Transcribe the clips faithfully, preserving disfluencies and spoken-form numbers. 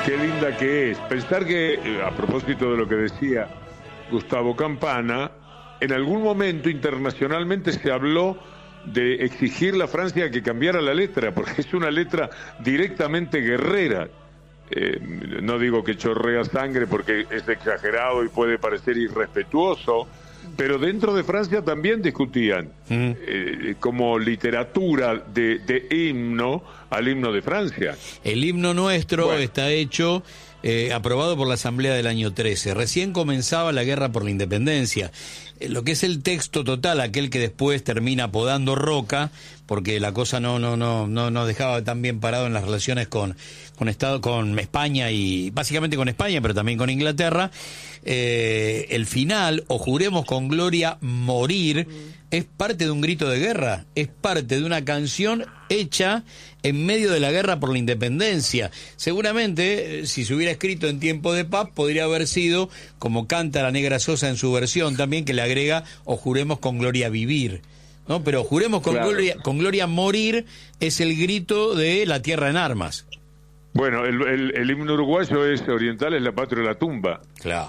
Qué linda que es. Pensar que, a propósito de lo que decía Gustavo Campana, en algún momento internacionalmente se habló de exigirle a Francia que cambiara la letra, porque es una letra directamente guerrera. Eh, no digo que chorrea sangre porque es exagerado y puede parecer irrespetuoso, pero dentro de Francia también discutían mm. eh, como literatura de, de himno al himno de Francia. El himno nuestro bueno. está hecho, eh, aprobado por la Asamblea del año trece. Recién comenzaba la guerra por la independencia. Eh, lo que es el texto total, aquel que después termina apodando Roca, porque la cosa no no no no nos dejaba tan bien parado en las relaciones con con Estado, con España y básicamente con España, pero también con Inglaterra. Eh, el final, o juremos con gloria morir, es parte de un grito de guerra, es parte de una canción hecha en medio de la guerra por la independencia. Seguramente, si se hubiera escrito en tiempo de paz, podría haber sido como canta la Negra Sosa en su versión también, que le agrega o juremos con gloria vivir, ¿no? Pero juremos con, claro. gloria, con gloria morir es el grito de la tierra en armas. Bueno, el, el, el himno uruguayo es oriental, es la patria de la tumba. Claro.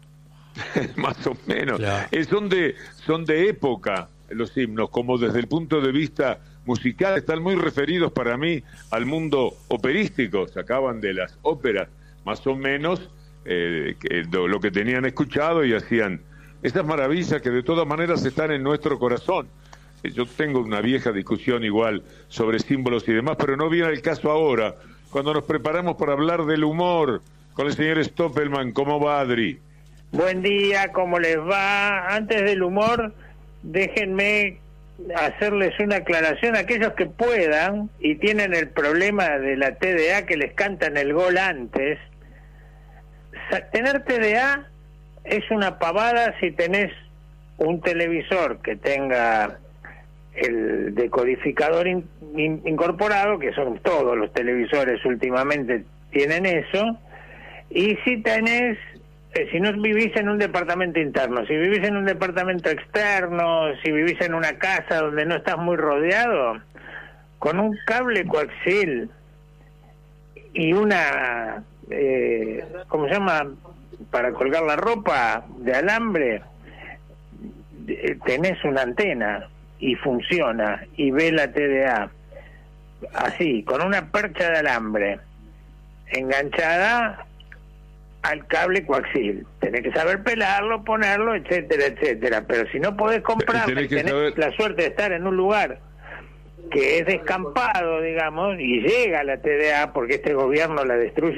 Más o menos. Claro. Eh, son de son de época los himnos, como desde el punto de vista musical están muy referidos para mí al mundo operístico. Sacaban de las óperas más o menos eh, que, lo que tenían escuchado y hacían esas maravillas que de todas maneras están en nuestro corazón. Eh, yo tengo una vieja discusión igual sobre símbolos y demás, pero no viene el caso ahora. Cuando nos preparamos para hablar del humor con el señor Stoppelman, ¿cómo va, Adri? Buen día, ¿cómo les va? Antes del humor, déjenme hacerles una aclaración a aquellos que puedan y tienen el problema de la T D A que les cantan el gol antes. Tener T D A es una pavada si tenés un televisor que tenga el decodificador in, in, incorporado, que son todos los televisores últimamente tienen eso, y si tenés, eh, si no vivís en un departamento interno, si vivís en un departamento externo, si vivís en una casa donde no estás muy rodeado, con un cable coaxil y una, eh, ¿cómo se llama?, para colgar la ropa de alambre, eh, tenés una antena y funciona y ve la T D A así, con una percha de alambre enganchada al cable coaxil. Tenés que saber pelarlo, ponerlo, etcétera, etcétera. Pero si no podés comprarlo, tenés, tenés saber... la suerte de estar en un lugar que es descampado, digamos, y llega la T D A porque este gobierno la destruyó.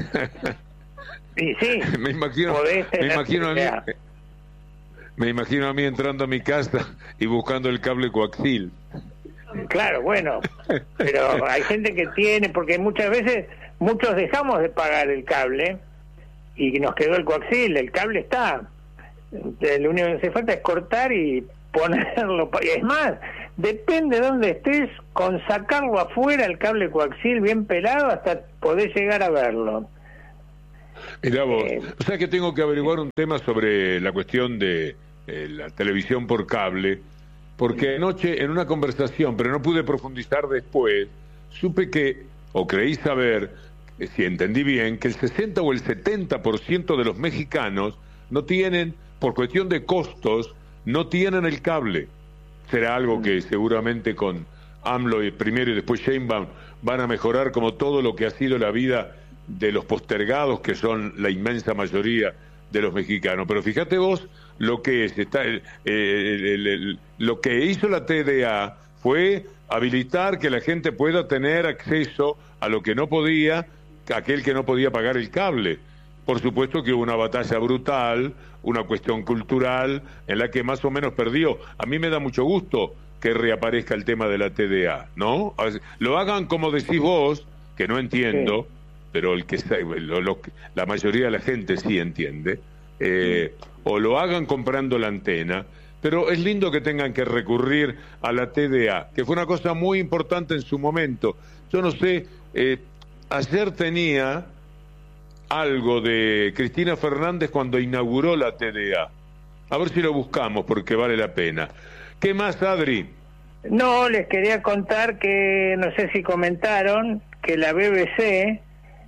Y sí, me imagino, podés tener me imagino T D A. a mí, me imagino a mí entrando a mi casa y buscando el cable coaxil. Claro, bueno, pero hay gente que tiene, porque muchas veces muchos dejamos de pagar el cable y nos quedó el coaxil, el cable está. Lo único que hace falta es cortar y ponerlo. Es más, depende de dónde estés, con sacarlo afuera el cable coaxil bien pelado hasta podés llegar a verlo. Mirá vos, eh, o sea que tengo que averiguar un tema sobre la cuestión de eh, la televisión por cable, porque anoche en una conversación, pero no pude profundizar después, supe que, o creí saber, eh, si entendí bien, que el sesenta o el setenta por ciento de los mexicanos no tienen, por cuestión de costos, no tienen el cable. Será algo que seguramente con AMLO y primero y después Sheinbaum van a mejorar, como todo lo que ha sido la vida de los postergados, que son la inmensa mayoría de los mexicanos. Pero fíjate vos lo que es, está, el, el, el, el, lo que hizo la T D A fue habilitar que la gente pueda tener acceso a lo que no podía, aquel que no podía pagar el cable. Por supuesto que hubo una batalla brutal, una cuestión cultural, en la que más o menos perdió. A mí me da mucho gusto que reaparezca el tema de la T D A, ¿no? Lo hagan como decís vos, que no entiendo, sí, pero el que lo, lo, la mayoría de la gente sí entiende, eh, sí, o lo hagan comprando la antena, pero es lindo que tengan que recurrir a la T D A, que fue una cosa muy importante en su momento. Yo no sé, eh, ayer tenía algo de Cristina Fernández cuando inauguró la T D A. A ver si lo buscamos, porque vale la pena. ¿Qué más, Adri? No, les quería contar que, no sé si comentaron, que la B B C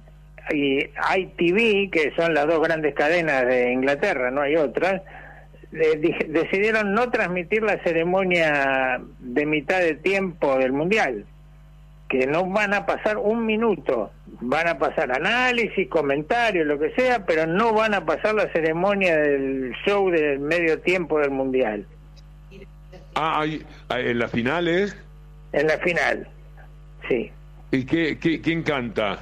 y I T V, que son las dos grandes cadenas de Inglaterra, no hay otras, eh, decidieron no transmitir la ceremonia de mitad de tiempo del Mundial, que no van a pasar un minuto, van a pasar análisis, comentarios, lo que sea, pero no van a pasar la ceremonia del show del medio tiempo del Mundial. Ah, hay, ¿en las finales? En la final, sí. ¿Y qué, qué, quién canta?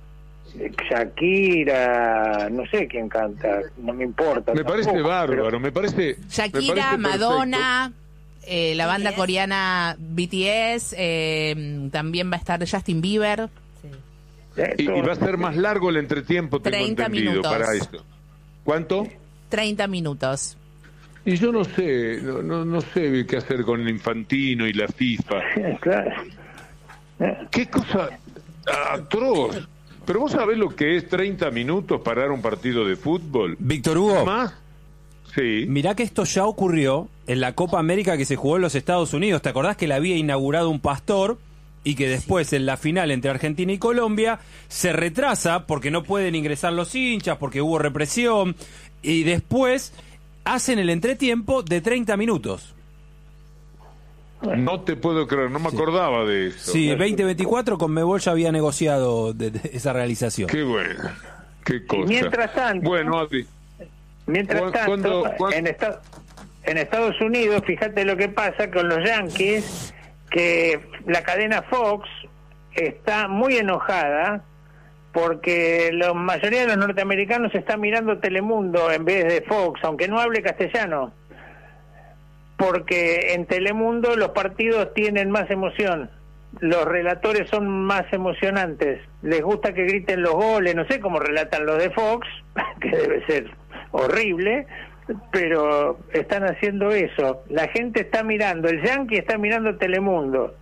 Shakira, no sé quién canta, no me importa. Me tampoco, parece bárbaro, pero... me parece... Shakira, me parece Madonna, eh, la banda coreana B T S, eh, también va a estar Justin Bieber. Sí. Y, y va a ser más largo el entretiempo, tengo treinta entendido, minutos. para eso. ¿Cuánto? treinta minutos. Y yo no sé, no, no, no sé qué hacer con el Infantino y la FIFA. Claro. Qué cosa atroz. Pero vos sabés lo que es treinta minutos parar un partido de fútbol. Víctor Hugo. ¿Más? Sí. Mirá que esto ya ocurrió en la Copa América que se jugó en los Estados Unidos. ¿Te acordás que la había inaugurado un pastor y que después en la final entre Argentina y Colombia se retrasa porque no pueden ingresar los hinchas, porque hubo represión, y después hacen el entretiempo de treinta minutos? No te puedo creer, no me acordaba de eso. Sí, veinte veinticuatro Conmebol ya había negociado de, de esa realización. Qué bueno, qué cosa. Y mientras tanto, bueno, Adri, mientras ¿cu- tanto cuándo- cuándo- en, esta- en Estados Unidos, fíjate lo que pasa con los Yankees, que la cadena Fox está muy enojada porque la mayoría de los norteamericanos está mirando Telemundo en vez de Fox, aunque no hable castellano, porque en Telemundo los partidos tienen más emoción, los relatores son más emocionantes, les gusta que griten los goles, no sé cómo relatan los de Fox, que debe ser horrible, pero están haciendo eso. La gente está mirando, el Yankee está mirando Telemundo.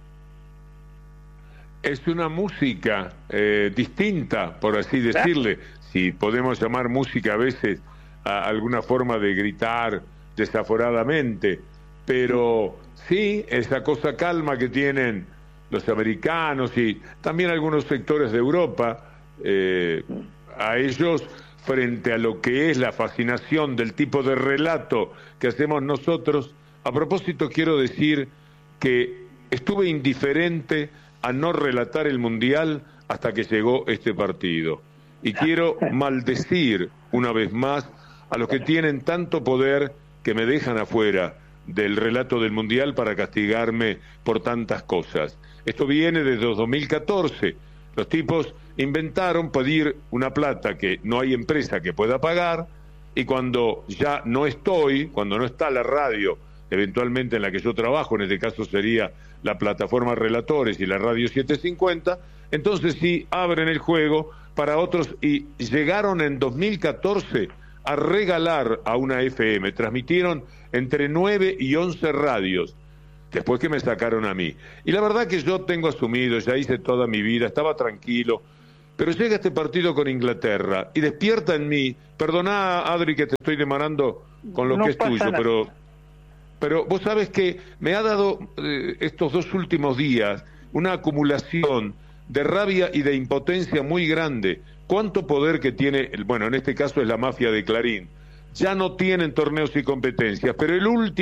es una música eh, distinta, por así decirle, si podemos llamar música a veces a alguna forma de gritar desaforadamente, pero sí, esa cosa calma que tienen los americanos y también algunos sectores de Europa, eh, a ellos, frente a lo que es la fascinación del tipo de relato que hacemos nosotros. A propósito, quiero decir que estuve indiferente a no relatar el Mundial hasta que llegó este partido. Y quiero maldecir una vez más a los que tienen tanto poder que me dejan afuera del relato del Mundial para castigarme por tantas cosas. Esto viene desde dos mil catorce. Los tipos inventaron pedir una plata que no hay empresa que pueda pagar, y cuando ya no estoy, cuando no está la radio, eventualmente en la que yo trabajo, en este caso sería la plataforma Relatores y la radio setecientos cincuenta, entonces sí abren el juego para otros, y llegaron en dos mil catorce a regalar a una F M, transmitieron entre nueve y once radios, después que me sacaron a mí. Y la verdad que yo tengo asumido, ya hice toda mi vida, estaba tranquilo, pero llega este partido con Inglaterra y despierta en mí, perdoná, Adri, que te estoy demandando con lo No que es pasa tuyo, nada. pero pero vos sabes que me ha dado eh, estos dos últimos días una acumulación de rabia y de impotencia muy grande. Cuánto poder que tiene, bueno, en este caso es la mafia de Clarín. Ya no tienen torneos y competencias, pero el último